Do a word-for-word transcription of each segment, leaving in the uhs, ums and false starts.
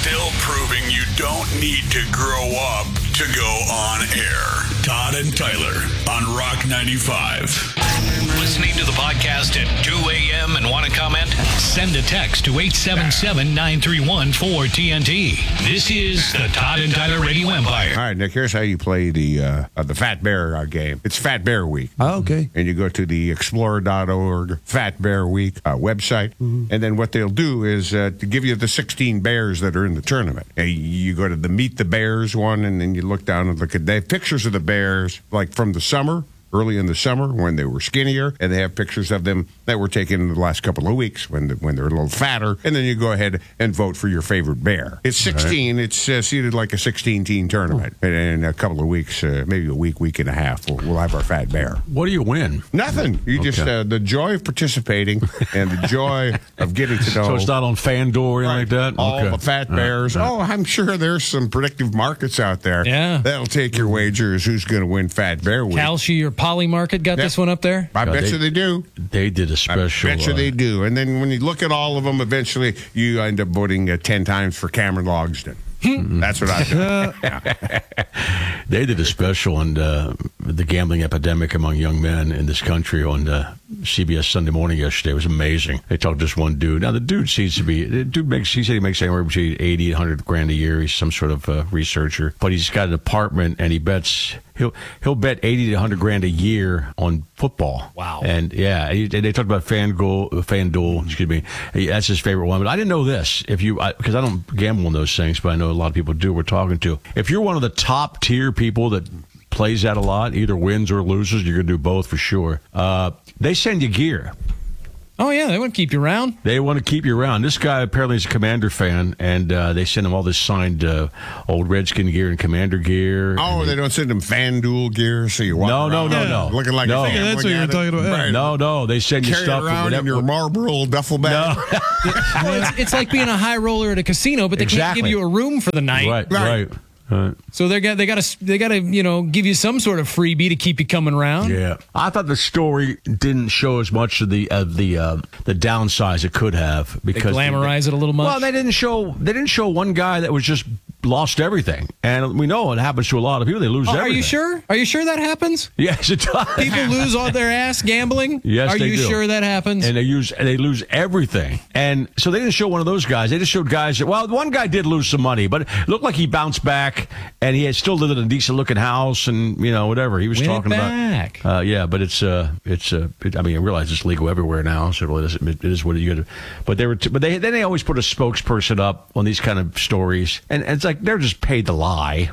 Still proving you don't need to grow up to go on air. Todd and Tyler on Rock ninety-five. Listening to the podcast at two a.m. and want to comment? Send a text to eight seven seven, nine three one, four T N T. This is the Todd and Tyler Radio Empire. All right, Nick, here's how you play the uh, uh, the Fat Bear uh, game. It's Fat Bear Week. Oh, okay. And you go to the explorer dot org Fat Bear Week uh, website. Mm-hmm. And then what they'll do is uh, to give you the sixteen bears that are in the tournament. And you go to the Meet the Bears one, and then you look down and look at they have pictures of the bears, like from the summer. Early in the summer when they were skinnier, and they have pictures of them that were taken in the last couple of weeks when the, when they're a little fatter, and then you go ahead and vote for your favorite bear. It's sixteen. Right. It's uh, seated like a sixteen-team tournament. And in a couple of weeks, uh, maybe a week, week and a half, we'll, we'll have our fat bear. What do you win? Nothing. You okay. just, uh, the joy of participating and the joy of getting to know. So it's not on FanDuel or anything right. like that? All okay. the fat bears. Right. Oh, I'm sure there's some predictive markets out there. Yeah. That'll take your wagers who's going to win Fat Bear Week. Kalshi or Poly Market got this one up there? I God, bet they, you they do. They did a special. I bet you uh, they do. And then when you look at all of them, eventually you end up voting uh, ten times for Cameron Logsdon. That's what I do. They did a special on uh, the gambling epidemic among young men in this country on uh, C B S Sunday Morning yesterday. It was amazing. They talked to this one dude. Now, the dude seems to be, the dude makes, he said he makes anywhere between eighty, one hundred grand a year. He's some sort of uh, researcher. But he's got an apartment, and he bets, he'll he'll bet eighty to one hundred grand a year on football. Wow. And, yeah, he, they talked about FanDuel, FanDuel, excuse me. He, that's his favorite one. But I didn't know this. If you, because I, I don't gamble on those things, but I know a lot of people do we're talking to. If you're one of the top tier people that plays that a lot, either wins or loses, you're going to do both for sure. Uh, they send you gear. Oh, yeah, they want to keep you around. They want to keep you around. This guy apparently is a Commander fan, and uh, they send him all this signed uh, old Redskin gear and Commander gear. Oh, they, they don't send him FanDuel gear, so you walk no, around no, no, yeah. no, looking like no. a Yeah, that's what you're talking about. Right. No, no, they send you Carry stuff it around in your Marlboro duffel bag. No. Well, it's, it's like being a high roller at a casino, but they Exactly. can't give you a room for the night. Right, Right. right. Right. So they got they got to they got to you know give you some sort of freebie to keep you coming around. Yeah, I thought the story didn't show as much of the of the uh, the downsides it could have They because glamorize they, it a little much. Well, they didn't show they didn't show one guy that was just lost everything, and we know it happens to a lot of people. They lose Oh, everything. are you sure? Are you sure that happens? Yes, it does. People lose all their ass gambling. Yes, are they you do. sure that happens? And they use and they lose everything. And so they didn't show one of those guys. They just showed guys that, well, one guy did lose some money, but it looked like he bounced back, and he had still lived in a decent looking house, and you know whatever he was Win it talking back. about. Uh, yeah, but it's uh, it's uh, it, I mean, I realize it's legal everywhere now, so it is, it is what you got to. But they were, t- but they then they always put a spokesperson up on these kind of stories, and, and it's like they're just paid to lie.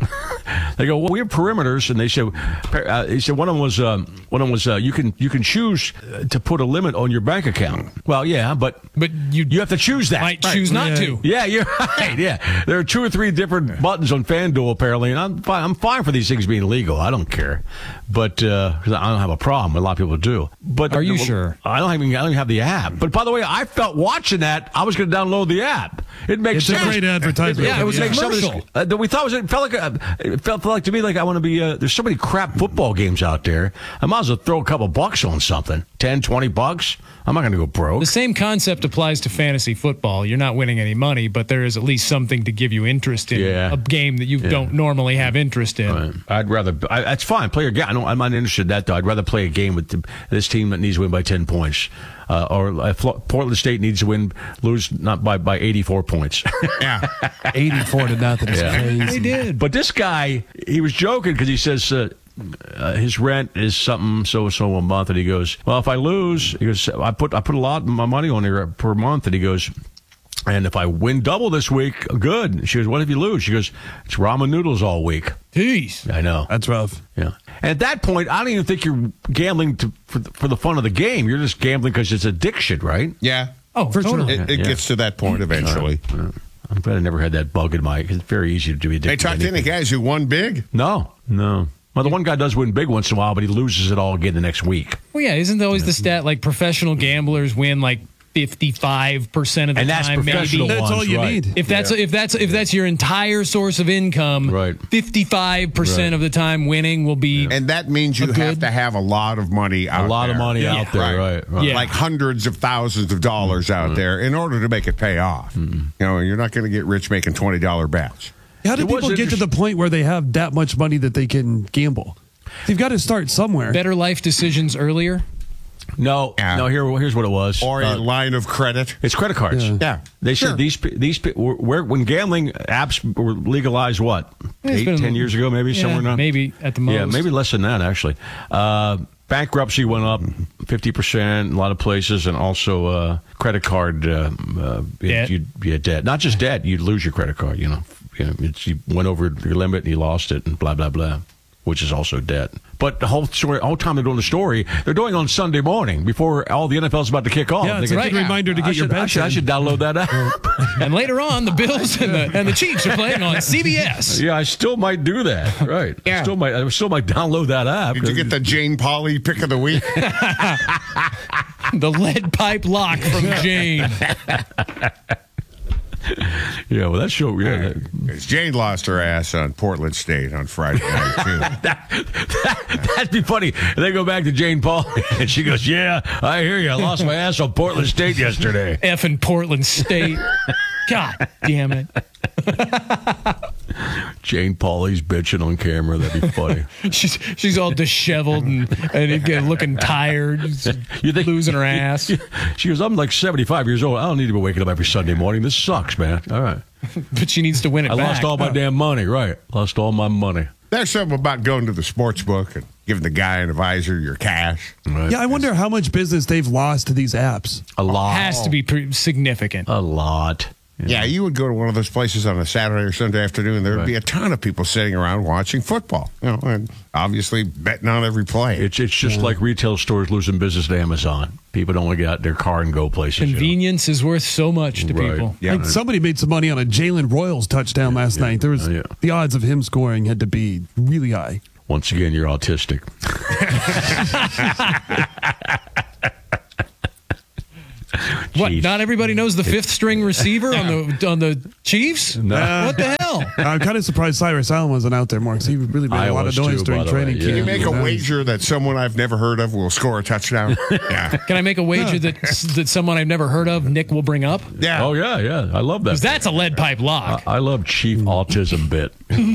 They go, well, we have perimeters, and they said, uh, he said one of them was, um, one of them was, uh, you can you can choose to put a limit on your bank account. Well, yeah, but but you you have to choose that. might choose not Yeah. to. Yeah, you're right. Yeah, there are two or three different buttons on FanDuel apparently, and I'm fine. I'm fine for these things being legal. I don't care, but uh, 'cause I don't have a problem. A lot of people do. But Are you well, sure? I don't even I don't even have the app. But by the way, I felt watching that I was going to download the app. It makes It's a sense. great advertisement. Yeah, it was Yeah. like some of this, Commercial. uh, that we thought was it felt like a, it felt, felt like to me like I want to be. Uh, there's so many crap football games out there. I might as well throw a couple bucks on something. ten, twenty bucks. I'm not going to go broke. The same concept applies to fantasy football. You're not winning any money, but there is at least something to give you interest in Yeah. a game that you Yeah. don't normally have interest in. Right. I'd rather. I, that's fine. Play a game. I don't, I'm not interested in that though. I'd rather play a game with the, this team that needs to win by ten points, uh, or uh, Flo- Portland State needs to win, lose not by by eighty-four points. Yeah. eighty-four to nothing is Yeah. crazy. They did. But this guy, he was joking because he says uh, uh, his rent is something so so a month, and he goes, "Well, if I lose, he goes, I put I put a lot of my money on here per month," and he goes. And if I win double this week, good. She goes, what if you lose? She goes, it's ramen noodles all week. Jeez. I know. That's rough. Yeah. And at that point, I don't even think you're gambling to, for, the, for the fun of the game. You're just gambling because it's addiction, right? Yeah. Oh, For sure. totally. It, it Yeah. gets to that point eventually. I'm glad I never had that bug in my. It's very easy to be addicted. They talked to to any anything. guys who won big? No, no. Well, the one guy does win big once in a while, but he loses it all again the next week. Well, yeah, isn't that always the stat like professional gamblers win like fifty-five percent of the And that's time, professional maybe. That's all ones, you right. need. If that's if that's if that's your entire source of income, Right. fifty-five percent Right. of the time winning will be And that means you A have good- to have a lot of money out A lot of there. money Yeah. out there, right? right. Yeah. Like hundreds of thousands of dollars out there in order to make it pay off. You know, you're not going to get rich making twenty dollar bets. How do It was people get to the point where they have that much money that they can gamble? You've got to start somewhere. better life decisions earlier. No, Yeah. no. Here, here's what it was. Or a Uh, line of credit. it's credit cards. Yeah. Yeah. They said Sure. these pe- these pe- were, were- when gambling apps were legalized, what It's eight, been- ten years ago, maybe yeah, somewhere around. maybe at the most. Yeah, maybe less than that actually. Uh, bankruptcy went up fifty percent in a lot of places, and also uh, credit card uh, uh, Debt. You'd, yeah, debt. Not just debt. You'd lose your credit card. You know, you, know, it's, you went over your limit and you lost it, and blah blah blah. Which is also debt. But the whole story, whole time they're doing the story, they're doing it on Sunday morning before all the N F L's about to kick off. Yeah, it's They a go, good reminder to I get your should, I bets should, I in. should download that app. And later on, the Bills and the and the Chiefs are playing on C B S. Yeah, I still might do that. Right. Yeah. I still might. I still might download that app. Did you get the Jane Pauley pick of the week? The lead pipe lock from Jane. Yeah. Well, that show. Yeah. that- 'Cause Jane lost her ass on Portland State on Friday night, too. that, that'd be funny. And they go back to Jane Paul, and she goes, "Yeah, I hear you. I lost my ass on Portland State yesterday." F in Portland State. God damn it. Jane Pauley's bitching on camera. That'd be funny. She's she's all disheveled and, and again, looking tired, You think- losing her ass. She goes, "I'm like seventy-five years old. I don't need to be waking up every Sunday morning. This sucks, man. All right. But she needs to win it I back. lost all my damn money. Right. Lost all my money. There's something about going to the sports book and giving the guy an advisor your cash. Right. Yeah, I wonder how much business they've lost to these apps. A lot. Has to be pretty significant. A lot. Yeah, you would go to one of those places on a Saturday or Sunday afternoon. There would Right. be a ton of people sitting around watching football, you know, and obviously betting on every play. It's it's just like retail stores losing business to Amazon. People don't want to get out their car and go places. you know. Convenience is worth so much to Right. people. Yeah. Like, somebody made some money on a Jalen Royals touchdown last night. There was Oh, yeah. the odds of him scoring had to be really high. Once again, you're autistic. What? Chiefs. Not everybody knows the fifth string receiver on the on the Chiefs? No. What the hell? I'm kind of surprised Cyrus Allen wasn't out there more because he really made I a lot was of noise too, during by the way, training yeah. camp. Can you make a Yeah. wager that someone I've never heard of will score a touchdown? Yeah. Can I make a wager that that someone I've never heard of, Nick will bring up? Yeah. Oh yeah, yeah. I love that. Because that's a lead pipe lock. I love Chief Autism Bit,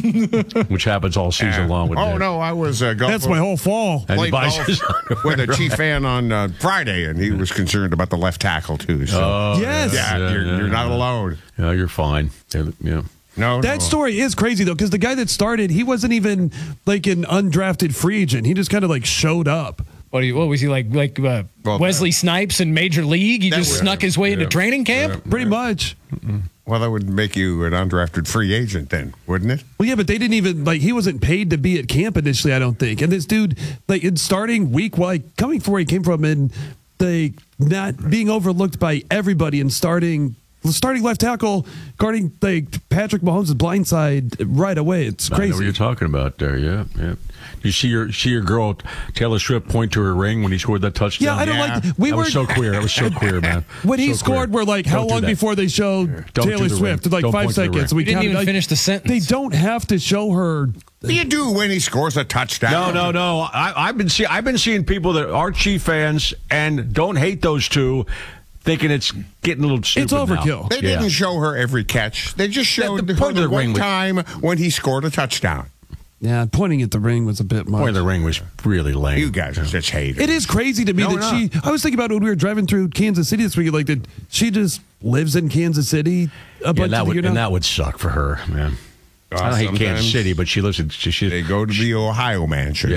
which happens all season long with Oh, Nick. no, I was uh, golfing. That's my whole fall. And he Played buys golf his with a Chief fan on uh, Friday, and he was concerned about the left tackle, too. So, Oh, Yes. yeah, yeah, you're, yeah, you're not yeah. alone. Yeah, you're fine. Yeah, yeah. No, That no. story is crazy though, because the guy that started, he wasn't even like an undrafted free agent. He just kind of like showed up. What, do you, what was he like? Like uh, Well, Wesley Snipes in Major League? He That just was- snuck his way into yeah. training camp? Pretty much. Well, that would make you an undrafted free agent then, wouldn't it? Well, yeah, but they didn't even like he wasn't paid to be at camp initially. I don't think. And this dude, like, in starting week, like coming from where he came from, and they not being overlooked by everybody, and starting starting left tackle, guarding like Patrick Mahomes' blindside right away. It's I know what crazy. you're talking about there. Yeah, yeah. You see your see your girl Taylor Swift point to her ring when he scored that touchdown. Yeah, I don't Yeah. like. We that were was so queer. That was so queer, man. when he So scored. queer. We're like, how Don't do long that. before they show Don't do Taylor the Swift? ring. Like Don't five point to the seconds. ring. We He didn't counted, even like, finish the sentence. They don't have to show her. What do you do when he scores a touchdown? No, no, no. I, I've been see, I've been seeing people that are Chief fans and don't hate those two, thinking it's getting a little stupid. It's overkill. now. They Yeah. didn't show her every catch. They just Yeah, showed the her point the of the ring one was- time when he scored a touchdown. Yeah, pointing at the ring was a bit much. Point of the ring was really lame. You guys are such haters. It is crazy to me No, that we're she. I was thinking about it when we were driving through Kansas City this week. Like that, she just lives in Kansas City a Yeah, bunch that of the would, year and now. that would suck for her, man. Uh, I don't hate Kansas sometimes City, but she lives in. She, she, They go to the Ohio mansion.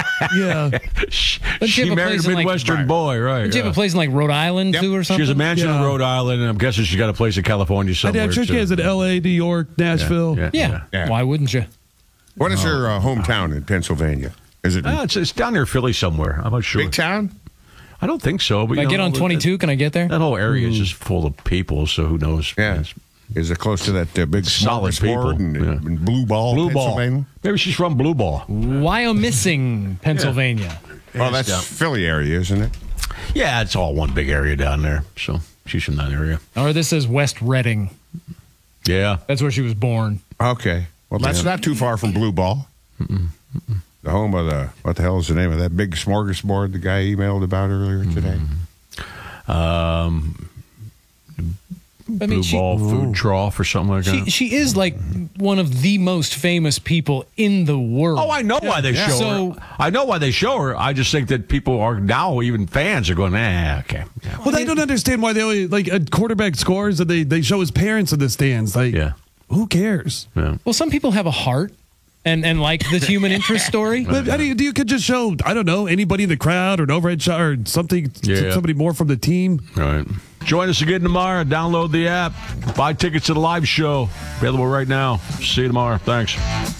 Yeah, she, you she have a married place a in, like- Midwestern Right. boy, right? Did you have yeah. a place in like Rhode Island Yep. too or She something? has a mansion in Yeah. Rhode Island, and I'm guessing she's got a place in California I somewhere. am sure she too. has in L A, New York, Nashville. Yeah, Yeah. Yeah. Why wouldn't you? What is her uh, hometown in Pennsylvania? Is it Ah, it's, it's down near Philly somewhere. I'm not sure. big town? I don't think so. But If I you know, get on that- twenty-two, can I get there? That whole area is just full of people, so who knows? Yeah. It's Is it close to that uh, big Solid smorgasbord people. and, Yeah. and blue ball? Blue Ball. Pennsylvania? Maybe she's from Blue Ball. Wyomissing, Pennsylvania. Well, that's Yeah. Philly area, isn't it? Yeah, it's all one big area down there. So she's from that area. Or this is West Reading. Yeah. That's where she was born. Okay. Well, that's not too far from Blue Ball. Mm-mm. Mm-mm. The home of the, what the hell is the name of that big smorgasbord the guy emailed about earlier today? Mm-hmm. Um, I Blue mean, she, Ball Food Trough or something like she, that. she is like one of the most famous people in the world. Oh, I know why they Yeah. show So- her. I know why they show her. I just think that people are now, even fans are going, eh, okay. Yeah. Well, I don't understand why they only, like, a quarterback scores and they, they show his parents in the stands. Like, Yeah. who cares? Yeah. Well, some people have a heart and, and like this human interest story. But I mean, you could just show, I don't know, anybody in the crowd or an overhead shot or something, Yeah. somebody more from the team. All right. Join us again tomorrow. Download the app. Buy tickets to the live show. Available right now. See you tomorrow. Thanks.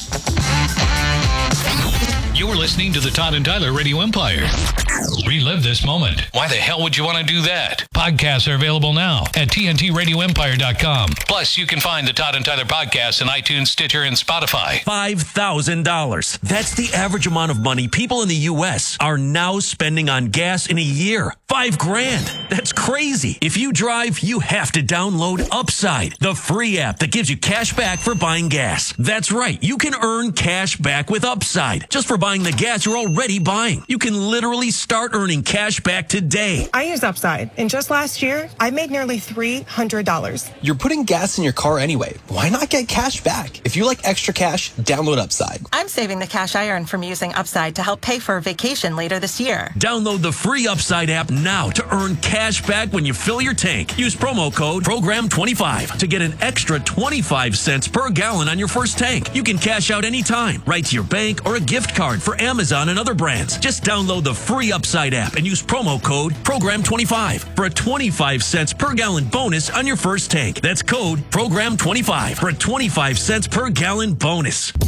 You're listening to the Todd and Tyler Radio Empire. Relive this moment. Why the hell would you want to do that? Podcasts are available now at T N T radio empire dot com. Plus, you can find the Todd and Tyler podcast on iTunes, Stitcher, and Spotify. five thousand dollars. That's the average amount of money people in the U S are now spending on gas in a year. Five grand. That's crazy. If you drive, you have to download Upside, the free app that gives you cash back for buying gas. That's right. You can earn cash back with Upside just for buying the gas you're already buying. You can literally start earning cash back today. I use Upside, and just last year, I made nearly three hundred dollars. You're putting gas in your car anyway. Why not get cash back? If you like extra cash, download Upside. I'm saving the cash I earn from using Upside to help pay for a vacation later this year. Download the free Upside app now to earn cash back when you fill your tank. Use promo code program twenty-five to get an extra twenty-five cents per gallon on your first tank. You can cash out anytime, right to your bank or a gift card for Amazon and other brands. Just download the free Upside app and use promo code program twenty-five for a twenty-five cents per gallon bonus on your first tank. That's code program twenty-five for a twenty-five cents per gallon bonus.